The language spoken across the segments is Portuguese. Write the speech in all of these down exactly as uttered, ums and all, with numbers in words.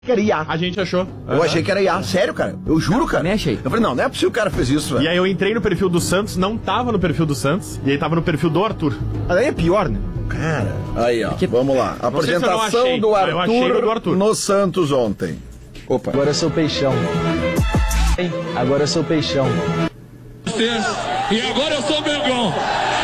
que era I A. A gente achou. Eu uhum. achei que era I A. Sério, cara. Eu juro, cara. Nem achei. Eu falei, não, não é possível que o cara fez isso, velho. E aí eu entrei no perfil do Santos, não tava no perfil do Santos, e aí tava no perfil do Arthur. Aí é pior, né? Cara, aí ó, vamos lá. Apresentação se do, Arthur achei, do Arthur no Santos ontem. Opa. Agora eu sou peixão. Agora eu sou peixão. E agora eu sou Mengão.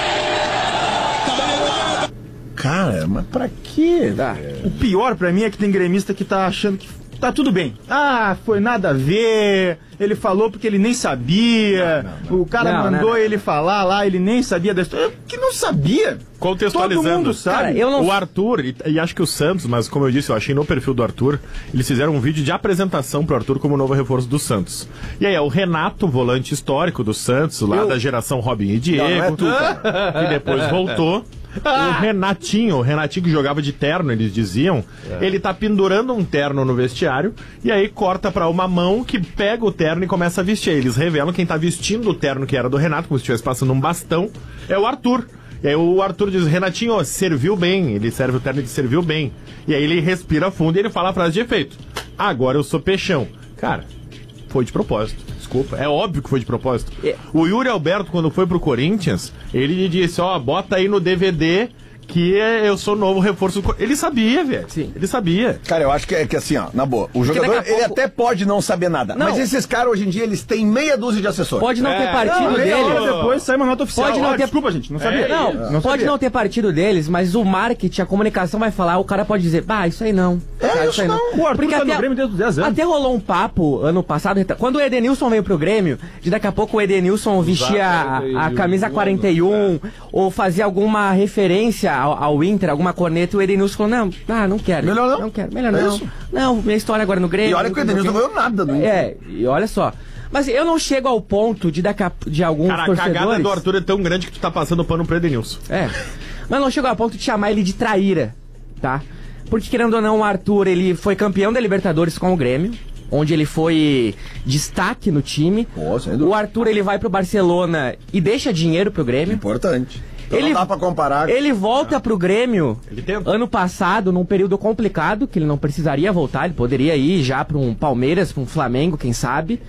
Cara, mas pra quê? Ah, o pior pra mim é que tem gremista que tá achando que tá tudo bem. Ah, foi nada a ver. Ele falou porque ele nem sabia. Não, não, não. O cara não, mandou não, ele falar lá, ele nem sabia da história. Que não sabia. Contextualizando. Todo mundo sabe. Cara, eu não... O Arthur, e, e acho que o Santos, mas como eu disse, eu achei no perfil do Arthur, eles fizeram um vídeo de apresentação pro Arthur como novo reforço do Santos. E aí é o Renato, volante histórico do Santos, lá eu... da geração Robin e Diego, não, não é tu, cara. Que depois voltou. O Renatinho, o Renatinho que jogava de terno, eles diziam, é. ele tá pendurando um terno no vestiário e aí corta pra uma mão que pega o terno e começa a vestir. Eles revelam quem tá vestindo o terno que era do Renato, como se estivesse passando um bastão, é o Arthur. E aí o Arthur diz, Renatinho, ó, serviu bem, ele serve o terno e serviu bem. E aí ele respira fundo e ele fala a frase de efeito. Agora eu sou peixão. Cara, foi de propósito. Desculpa, é óbvio que foi de propósito. É. O Yuri Alberto, quando foi pro Corinthians, ele disse, ó, bota aí no D V D que eu sou novo reforço. Ele sabia, velho. Sim. Ele sabia. Cara, eu acho que é que assim, ó, na boa, o jogador, pouco... ele até pode não saber nada, não. Mas esses caras hoje em dia, eles têm meia dúzia de assessores. Pode não é. ter partido não, dele. Depois sai uma nota oficial. Pode não ter... Desculpa, gente, não sabia. É. Não, é. não pode sabia. não ter partido deles, mas o marketing, a comunicação vai falar, o cara pode dizer, ah, isso aí não. É, cara, isso, isso não. não. O Arthur tá no Grêmio desde os dez anos. Até rolou um papo ano passado, quando o Edenilson veio pro Grêmio, de daqui a pouco o Edenilson vestia a, a camisa quarenta e um, é. ou fazia alguma referência ao, ao Inter, alguma corneta, e o Edenilson falou, não, ah, não quero. Melhor não? Não quero, melhor não. É não, minha história agora no Grêmio. E olha que o Edenilson não ganhou nada, né? É, e olha só. Mas eu não chego ao ponto de, daqui a, de alguns Cara, torcedores... Cara, a cagada do Arthur é tão grande que tu tá passando pano pro Edenilson. É, mas não chego ao ponto de chamar ele de traíra, tá? Porque, querendo ou não, o Arthur, ele foi campeão da Libertadores com o Grêmio, onde ele foi destaque no time. Pô, o Arthur, ele vai pro Barcelona e deixa dinheiro pro Grêmio. Importante. Então ele, não dá pra comparar. Ele volta ah. pro Grêmio ano passado, num período complicado, que ele não precisaria voltar, ele poderia ir já pra um Palmeiras, pra um Flamengo, quem sabe.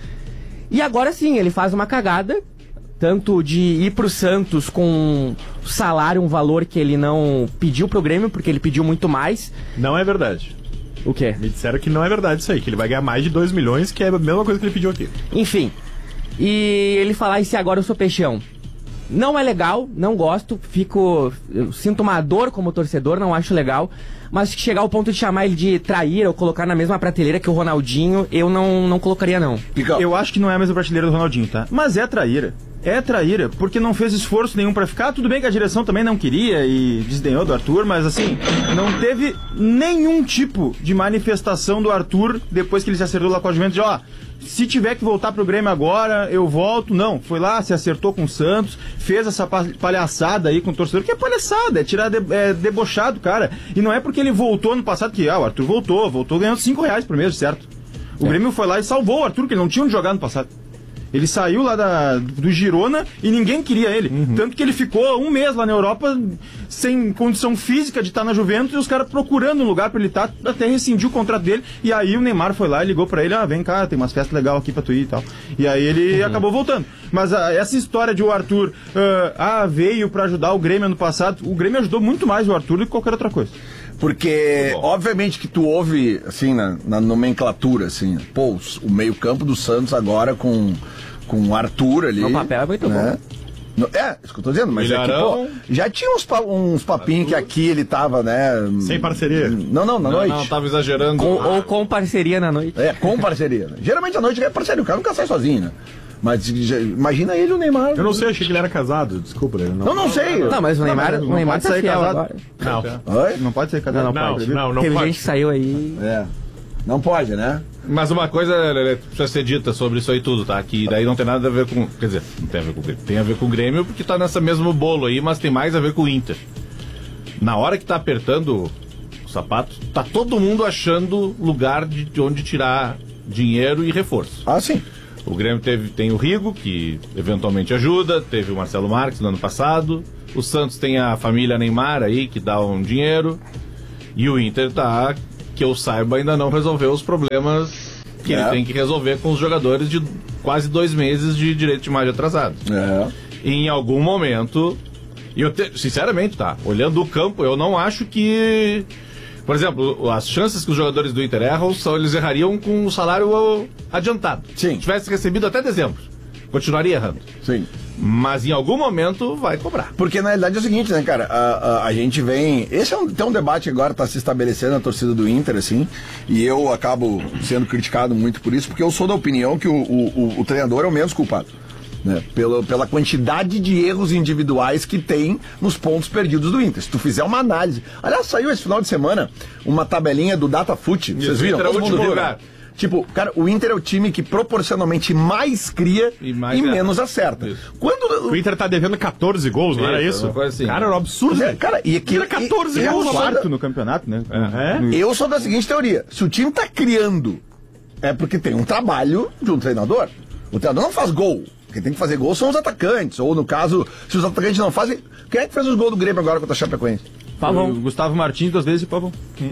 E agora sim, ele faz uma cagada, tanto de ir pro Santos com salário, um valor que ele não pediu pro Grêmio, porque ele pediu muito mais. Não é verdade. O quê? Me disseram que não é verdade isso aí, que ele vai ganhar mais de dois milhões, que é a mesma coisa que ele pediu aqui. Enfim, e ele falar, e se agora eu sou peixão? Não é legal, não gosto, fico, eu sinto uma dor como torcedor, não acho legal, mas chegar ao ponto de chamar ele de trair ou colocar na mesma prateleira que o Ronaldinho, eu não, não colocaria não. Eu acho que não é a mesma prateleira do Ronaldinho, tá? Mas é traíra. É traíra, porque não fez esforço nenhum pra ficar. Tudo bem que a direção também não queria e desdenhou do Arthur, mas assim, não teve nenhum tipo de manifestação do Arthur depois que ele se acertou lá com a Juventus de, ó, se tiver que voltar pro Grêmio agora, eu volto. Não, foi lá, se acertou com o Santos, fez essa palhaçada aí com o torcedor, que é palhaçada, é tirar de, é, debochado, cara. E não é porque ele voltou no passado que, ah, o Arthur voltou, voltou ganhando cinco reais por mês, certo? O é. Grêmio foi lá e salvou o Arthur, que ele não tinha onde jogar no passado. Ele saiu lá da, do Girona e ninguém queria ele. Uhum. Tanto que ele ficou um mês lá na Europa sem condição física de estar na Juventus e os caras procurando um lugar pra ele estar, até rescindiu o contrato dele. E aí o Neymar foi lá e ligou pra ele, ah, vem cá, tem umas festas legais aqui pra tu ir e tal. E aí ele uhum. acabou voltando. Mas ah, essa história de o Arthur uh, ah, veio pra ajudar o Grêmio ano passado, o Grêmio ajudou muito mais o Arthur do que qualquer outra coisa. Porque, obviamente, que tu ouve, assim, na, na nomenclatura, assim, pô, o meio-campo do Santos agora com, com o Arthur ali. No papel é muito né? bom. É, isso que eu tô dizendo, mas é que, pô, já tinha uns, pa, uns papinhos que aqui ele tava, né? Sem parceria? Não, não, na não, noite. Não, tava exagerando. Com, ou com parceria na noite. É, com parceria. Né? Geralmente à noite é parceria, o cara nunca sai sozinho, né? Mas já, imagina ele e o Neymar. Eu não sei, achei que ele era casado, desculpa. Não, não, não sei. Não, mas o Neymar, não, não, o Neymar tá sair casado agora. Não. Oi? Não pode ser casado. Não, não, pode. não, não Teve pode. gente que saiu aí. É. Não pode, né? Mas uma coisa precisa ser dita sobre isso aí tudo, tá? Que daí não tem nada a ver com... Quer dizer, não tem a ver com o Grêmio. Tem a ver com o Grêmio porque tá nessa mesmo bolo aí, mas tem mais a ver com o Inter. Na hora que tá apertando o sapato, tá todo mundo achando lugar de onde tirar dinheiro e reforço. Ah, sim. O Grêmio teve, tem o Rigo, que eventualmente ajuda, teve o Marcelo Marques no ano passado, o Santos tem a família Neymar aí, que dá um dinheiro, e o Inter tá que eu saiba, ainda não resolveu os problemas que é. ele tem que resolver com os jogadores de quase dois meses de direito de imagem atrasado. É. Em algum momento, e eu te, sinceramente, tá, olhando o campo, eu não acho que, por exemplo, as chances que os jogadores do Inter erram, são, eles errariam com o salário adiantado. Sim. Se tivesse recebido até dezembro, continuaria errando. Sim. Mas em algum momento vai cobrar. Porque na realidade é o seguinte, né, cara? A, a, a gente vem. Esse é um, tem um debate que agora está se estabelecendo na torcida do Inter, assim. E eu acabo sendo criticado muito por isso, porque eu sou da opinião que o, o, o, o treinador é o menos culpado. Né? Pela, pela quantidade de erros individuais que tem nos pontos perdidos do Inter. Se tu fizer uma análise. Aliás, saiu esse final de semana uma tabelinha do DataFoot. Vocês viram? Todo mundo viu, cara. Tipo, cara, o Inter é o time que proporcionalmente mais cria e, mais e menos acerta. Isso. Quando o Inter tá devendo catorze gols, não era isso? Assim, cara, era um absurdo. É, cara, e aqui catorze gols no quarto da... no campeonato, né? É. Eu sou da seguinte teoria: se o time tá criando, é porque tem um trabalho de um treinador. O treinador não faz gol. Quem tem que fazer gol são os atacantes. Ou no caso, se os atacantes não fazem. Quem é que fez os gols do Grêmio agora contra a Chapecoense? Pavão. Gustavo Martins duas vezes e Pavão. Hum.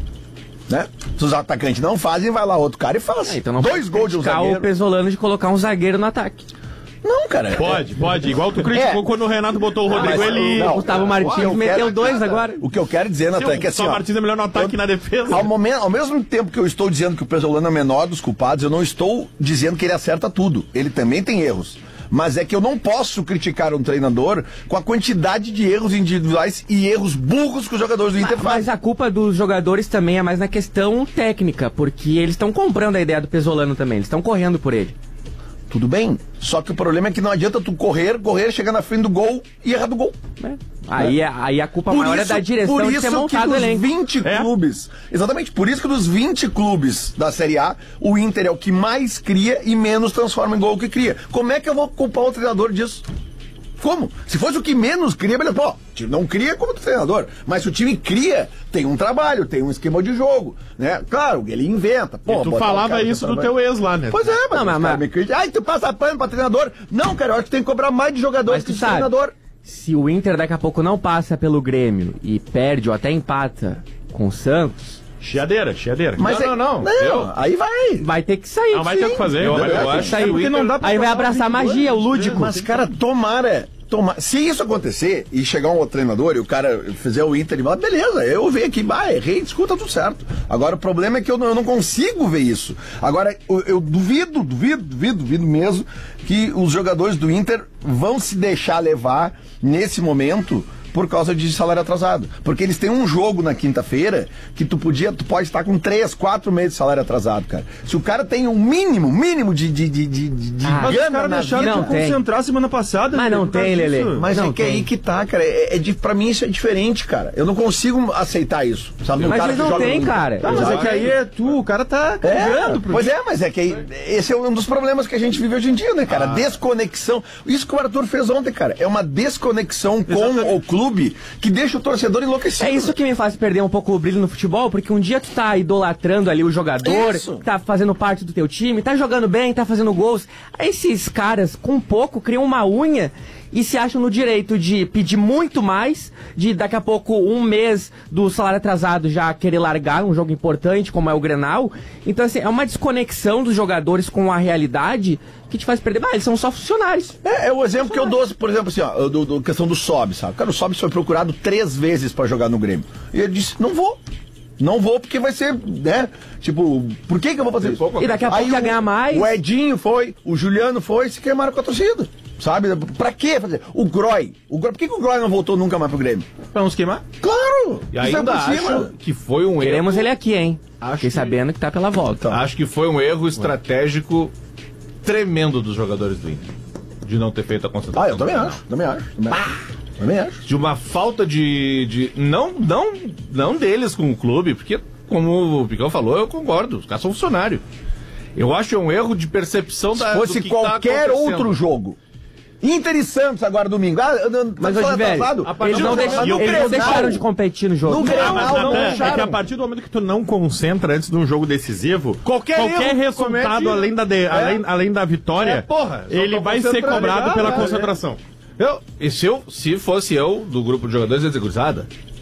Né? Se os atacantes não fazem, vai lá outro cara e faz. É, então não dois gols de um zagueiro. O Pesolano de colocar um zagueiro no ataque. Não, cara. Pode, é... pode. Igual tu criticou é. quando o Renato botou o Rodrigo, ah, ele... O Gustavo Martins meteu quero, dois cara, agora. O que eu quero dizer, Natan, é que assim... O Martins é melhor no ataque que na defesa. Ao, momento, ao mesmo tempo que eu estou dizendo que o Pesolano é o menor dos culpados, eu não estou dizendo que ele acerta tudo. Ele também tem erros. Mas é que eu não posso criticar um treinador com a quantidade de erros individuais e erros burros que os jogadores do Inter fazem. Mas a culpa dos jogadores também é mais na questão técnica, porque eles estão comprando a ideia do Pesolano também, eles estão correndo por ele. Tudo bem, só que o problema é que não adianta tu correr, correr, chegar na frente do gol e errar do gol. É. Aí, é. aí a culpa por maior isso, é da direção por de ter montado o elenco. vinte é. clubes, exatamente, por isso que dos vinte clubes da Série A, o Inter é o que mais cria e menos transforma em gol que cria. Como é que eu vou culpar o treinador disso? Como? Se fosse o que menos cria, beleza, pô, não cria como o treinador, mas se o time cria, tem um trabalho, tem um esquema de jogo, né? Claro, ele inventa. Pô, e tu falava isso do teu ex lá, né? Pois é, mas, não, mas, mas... me critica. Ai, tu passa pano pra treinador. Não, cara, eu acho que tem que cobrar mais de jogadores que de sabe, treinador. Se o Inter daqui a pouco não passa pelo Grêmio e perde ou até empata com o Santos... Chiadeira, chiadeira. Mas não, é, não, não. não eu... Aí vai. Vai ter que sair. Não, vai ter que fazer. Eu, eu, eu, eu acho que porque não dá pra aí vai abraçar a magia, o lúdico. Mas, cara, tomara... Tomar. Se isso acontecer e chegar um outro treinador e o cara fizer o Inter e falar, beleza, eu venho aqui, bah, errei, escuta tudo certo. Agora o problema é que eu não, eu não consigo ver isso. Agora, eu, eu duvido, duvido, duvido, duvido mesmo que os jogadores do Inter vão se deixar levar nesse momento por causa de salário atrasado. Porque eles têm um jogo na quinta-feira que tu podia, tu pode estar com três, quatro meses de salário atrasado, cara. Se o cara tem um mínimo, mínimo de, de, de, de, de ah, mas os caras deixaram de concentrar semana passada. Mas não tem, Lelê. Mas não é que é aí que tá, cara. É, é de, pra mim isso é diferente, cara. Eu não consigo aceitar isso. Sabe? Um mas cara eles não tem, cara. Tá, mas é que aí é tu, o cara tá cagando. É, pois é, mas é que aí, esse é um dos problemas que a gente vive hoje em dia, né, cara? Ah. Desconexão. Isso que o Arthur fez ontem, cara. É uma desconexão com Exatamente. o clube que deixa o torcedor enlouquecido. É isso que me faz perder um pouco o brilho no futebol, porque um dia tu tá idolatrando ali o jogador, isso. tá fazendo parte do teu time, tá jogando bem, tá fazendo gols. Aí esses caras, com pouco, criam uma unha e se acham no direito de pedir muito mais, de daqui a pouco um mês do salário atrasado já querer largar um jogo importante, como é o Grenal. Então, assim, é uma desconexão dos jogadores com a realidade que te faz perder. Ah, eles são só funcionários. É, é o exemplo que eu dou, por exemplo, assim, ó, do, do questão do Sob, sabe? Cara, o Sob foi procurado três vezes pra jogar no Grêmio. E ele disse, não vou. Não vou porque vai ser, né? Tipo, por que que eu vou fazer isso? E daqui a pouco ia ganhar mais. O Edinho foi, o Juliano foi, se queimaram com a torcida. Sabe? Pra quê fazer? O Groy. O Groy. Por que, que o Groy não voltou nunca mais pro Grêmio? Pra nos queimar? Claro! E ainda acho que foi um Queremos erro. ele aqui, hein? Acho Fiquei que... sabendo que tá pela volta. Então. Acho que foi um erro estratégico tremendo dos jogadores do Inter. De não ter feito a concentração. Ah, eu também acho. Também acho. Também acho. Também acho. De uma falta de... de não, não, não deles com o clube, porque, como o Picão falou, eu concordo. Os caras são funcionários. Eu acho que é um erro de percepção da... Se fosse qualquer tá outro jogo. Inter e Santos agora domingo. Ah, mas hoje, velho, eles não, deixam, eles não deixaram de competir no jogo. No Grenal, não, não deixaram. É que a partir do momento que tu não concentra antes de um jogo decisivo, qualquer, qualquer resultado além da, de, é. além, além da vitória, é, porra, ele vai ser cobrado pela concentração. Eu, e se, eu, se fosse eu, do grupo de jogadores, eu ia dizer, gurizada,